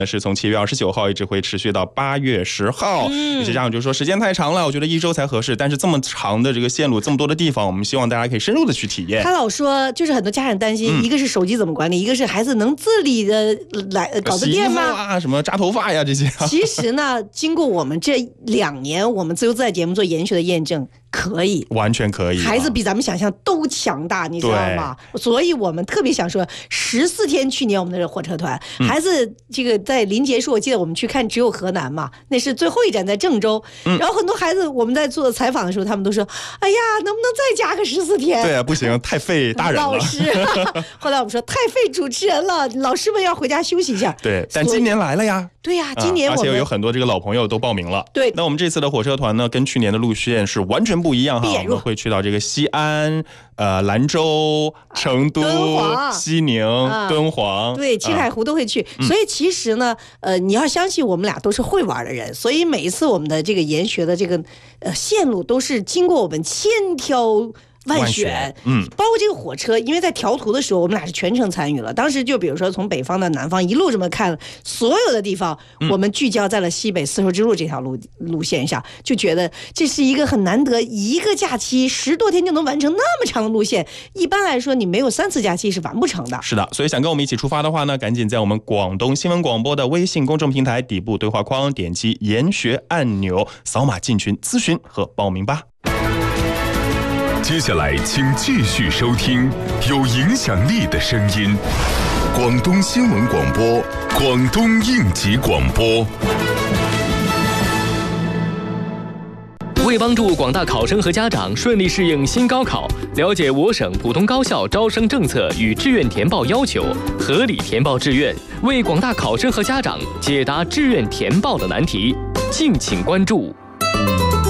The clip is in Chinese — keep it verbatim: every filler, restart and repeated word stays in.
是从七月二十九号一直会持续到八月十号。嗯，有些家长就说时间太长了，我觉得一周才合适。但是这么长的这个线路，这么多的地方，我们希望大家可以深入的去体验。 他老说，就是很多家长担心，嗯、一个是手机怎么管理，一个是孩子能自理的来搞得定吗？ 啊，什么扎头发呀这些。 其实呢，经过我们这两年我们自由自在节目做研学的验证。可以， 完全可以。 孩子比咱们想象都强大，你知道吗？所以我们特别想说，十四天去年我们的火车团，嗯、孩子这个在临结束，我记得我们去看只有河南嘛，那是最后一站在郑州。嗯、然后很多孩子我们在做采访的时候，他们都说：“哎呀，能不能再加个十四天？” 对啊，不行，太费大人了。 老师，后来我们说太费主持人了，老师们要回家休息一下。 对，但今年来了呀。 对呀、啊，今年我们、 啊、而且有很多这个老朋友都报名了。 对， 那我们这次的火车团呢，跟去年的路线是完全不一样哈。我们会去到这个西安、呃兰州、成都、 啊、 西宁、啊、敦煌， 对，青海湖都会去。啊、所以其实呢，呃，你要相信我们俩都是会玩的人，所以每一次我们的这个研学的这个呃线路都是经过我们千挑万选，嗯，包括这个火车，因为在调图的时候，我们俩是全程参与了。当时就比如说从北方到南方一路这么看，所有的地方，嗯、我们聚焦在了西北丝绸之路这条路路线上，就觉得这是一个很难得，一个假期十多天就能完成那么长的路线。一般来说，你没有三次假期是完不成的。 是的，所以想跟我们一起出发的话呢，赶紧在我们广东新闻广播的微信公众平台底部对话框点击研学按钮，扫码进群咨询和报名吧。 接下来请继续收听有影响力的声音，广东新闻广播，广东应急广播。 为帮助广大考生和家长顺利适应新高考，了解我省普通高校招生政策与志愿填报要求，合理填报志愿，为广大考生和家长解答志愿填报的难题，敬请关注。